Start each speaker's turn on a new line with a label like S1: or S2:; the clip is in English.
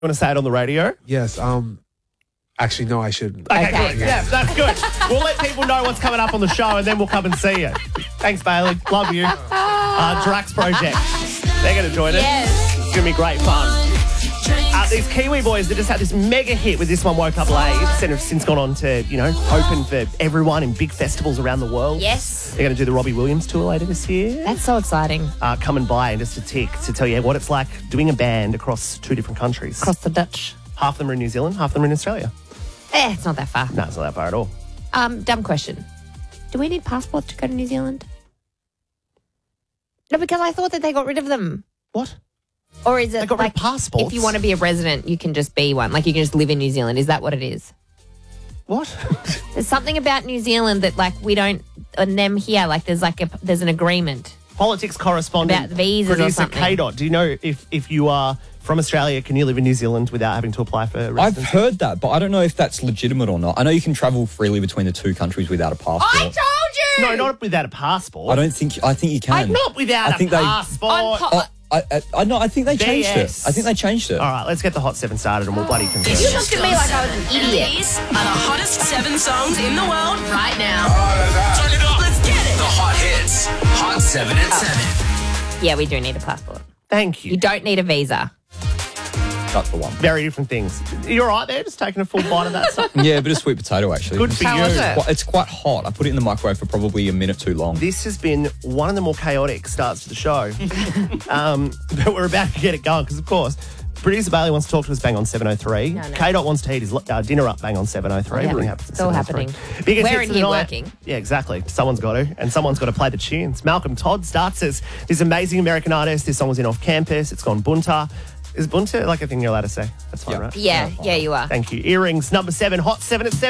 S1: want to say it on the radio?
S2: Yes. Actually, no, I shouldn't.
S1: Okay, good. Yeah, that's good. We'll let people know what's coming up on the show and then we'll come and see you. Thanks, Bailey. Love you. Drax Project. They're going to join us.
S3: Yes.
S1: It's going to be great fun. These Kiwi boys that just had this mega hit with This One Woke Up Late and have since gone on to, open for everyone in big festivals around the world.
S3: Yes.
S1: They're going to do the Robbie Williams tour later this year.
S3: That's so exciting.
S1: Coming by in just a tick to tell you what it's like doing a band across 2 different countries.
S3: Across the Dutch.
S1: Half of them are in New Zealand, half of them are in Australia.
S3: It's not that far.
S1: No, it's not that far at all.
S3: Dumb question. Do we need passports to go to New Zealand? No, because I thought that they got rid of them.
S1: What?
S3: Or is it
S1: They got rid of passports?
S3: if you want to be a resident, you can just be one? Like you can just live in New Zealand. Is that what it is?
S1: What?
S3: There's something about New Zealand that we don't, and them here, there's an agreement.
S1: Politics correspondent,
S3: About visas or
S1: producer
S3: something.
S1: K-Dot. Do you know if you are from Australia, can you live in New Zealand without having to apply for
S4: I've
S1: residency?
S4: heard that, but I don't know if that's legitimate or not. I know you can travel freely between the 2 countries without a passport.
S3: I told you!
S1: No, not without a passport.
S4: I think you can.
S1: Not without
S4: I think
S1: a
S4: they-
S1: passport.
S4: I think they changed
S1: BS.
S4: it. I think they changed it.
S1: All right, let's get the Hot 7 started and we'll bloody confirm.
S3: You looked at me like I was an idiot.
S5: These are the hottest 7 songs in the world right now. Turn it up. Let's get it.
S6: The hot hits. Hot 7 at 7.
S3: Yeah, we do need a passport.
S1: Thank you.
S3: You don't need a visa.
S4: That's the one.
S1: Very different things. You're all right there, just taking a full bite of that stuff.
S4: Yeah, a bit of sweet potato, actually.
S1: Good for
S3: How
S1: you.
S3: was it?
S4: It's quite hot. I put it in the microwave for probably a minute too long.
S1: This has been one of the more chaotic starts to the show. But we're about to get it going because, of course, producer Bailey wants to talk to us bang on 7:03.
S3: No.
S1: K-Dot wants to heat his dinner up bang on 7:03.
S3: Yeah.
S1: Everything happens at
S3: It's all
S1: 7:03.
S3: happening.
S1: Biggest
S3: We're
S1: hits
S3: in
S1: of the
S3: here
S1: night.
S3: working.
S1: Yeah, exactly. Someone's got to. And someone's got to play the tunes. Malcolm Todd starts as this amazing American artist. This song was in Off Campus. It's gone bunta. Is bunta like a thing you're allowed to say? That's fine, right?
S3: Yeah, you are.
S1: Thank you. Earrings, number 7, Hot 7 at 7.